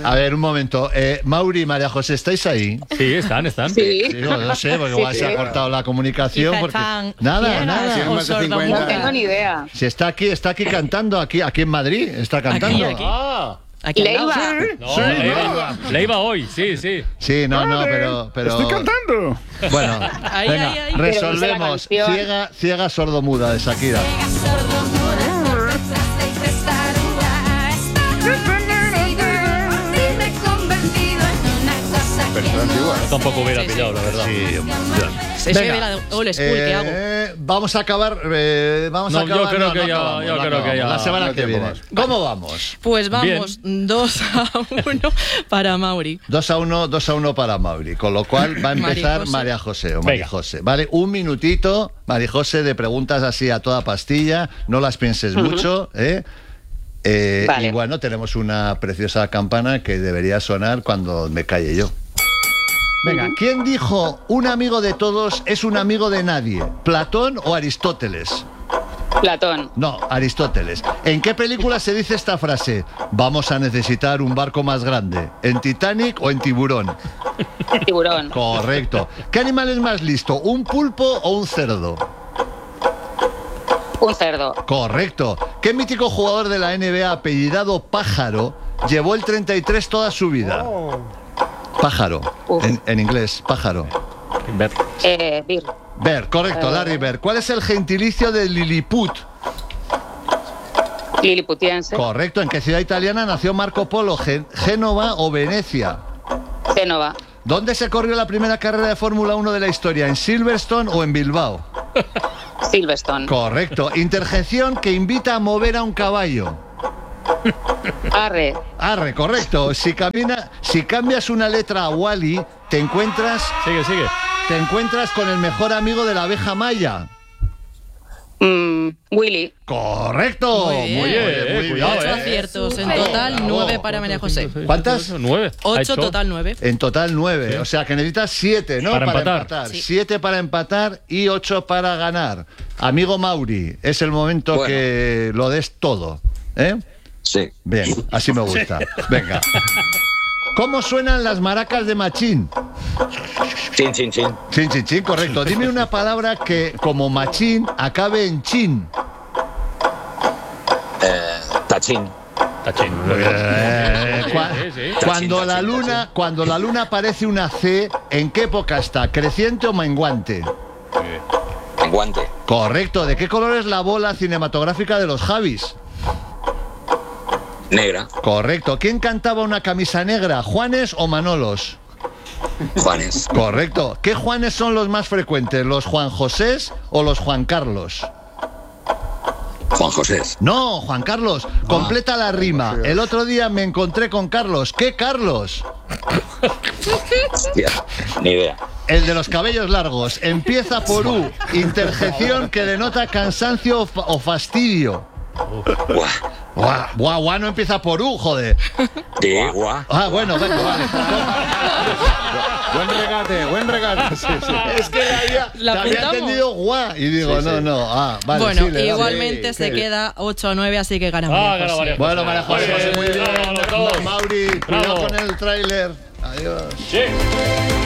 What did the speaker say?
A ver, un momento. Mauri y María José, ¿estáis ahí? Sí, están. Sí. Digo, no sé, porque igual se ha cortado la comunicación. Porque... Nada. No tengo ni idea. Si está aquí cantando, aquí en Madrid, está cantando. Aquí. Aquí Leiva. No, Leiva hoy, sí. Sí, no, pero... ¡Estoy cantando! Bueno, venga, resolvemos. Ciega sordomuda de Shakira. Tampoco hubiera pillado, la verdad. Sí, Se ve la old school que hago. Vamos a acabar. Yo creo que ya. La semana que viene. ¿Cómo vamos? Pues vamos 2-1 para Mauri. 2-1 para Mauri. Con lo cual va a empezar María José o María José. Vale, un minutito, María José, de preguntas así a toda pastilla. No las pienses mucho, ¿eh? Vale. Y bueno, tenemos una preciosa campana que debería sonar cuando me calle yo. Venga, ¿quién dijo un amigo de todos es un amigo de nadie? ¿Platón o Aristóteles? Platón. No, Aristóteles. ¿En qué película se dice esta frase? Vamos a necesitar un barco más grande. ¿En Titanic o en Tiburón? Tiburón. Correcto. ¿Qué animal es más listo? ¿Un pulpo o un cerdo? Un cerdo. Correcto. ¿Qué mítico jugador de la NBA apellidado Pájaro llevó el 33 toda su vida? Pájaro. En inglés, pájaro. Bir. Bird, correcto, Larry Bird. ¿Cuál es el gentilicio de Lilliput? Liliputiense. Correcto. ¿En qué ciudad italiana nació Marco Polo? ¿Génova o Venecia? Génova. ¿Dónde se corrió la primera carrera de Fórmula 1 de la historia? ¿En Silverstone o en Bilbao? Silverstone. Correcto. Interjección que invita a mover a un caballo. Arre. Arre, correcto. Si cambias una letra a Wally, te encuentras con el mejor amigo de la abeja maya. Willy. Correcto. Muy bien. Cuidado, 8 aciertos. En total, 9 para María José. ¿Cuántas? 9. 8 total 9. En total 9. O sea que necesitas 7, ¿no? Para empatar. Sí. 7 para empatar y 8 para ganar. Amigo Mauri, es el momento que lo des todo, ¿eh? Sí. Bien, así me gusta. Venga. ¿Cómo suenan las maracas de Machín? Chin, chin, chin. Chin, chin, chin, correcto. Dime una palabra que, como Machín, acabe en chin. Tachín. Cuando la luna parece una C, ¿en qué época está? ¿Creciente o menguante? Menguante. Correcto. ¿De qué color es la bola cinematográfica de los Javis? Negra. Correcto. ¿Quién cantaba una camisa negra? ¿Juanes o Manolos? Juanes. Correcto. ¿Qué Juanes son los más frecuentes? ¿Los Juan Josés o los Juan Carlos? Juan José. No, Juan Carlos. Completa la rima. El otro día me encontré con Carlos. ¿Qué Carlos? Hostia, ni idea. El de los cabellos largos. Empieza por U. Interjección que denota cansancio o fastidio. Guau, no empieza por U, joder. Sí, guau. Ah, bueno, vale. Buen regate. Sí. Es que ¿La había apuntamos? entendido guau. Y digo, no. Ah, vale. Bueno, sí, le damos. igualmente se queda 8-9, así que gana María José. Bueno, María José, muy bien. Bravo. Mauri, cuidado con el tráiler. Adiós. Sí.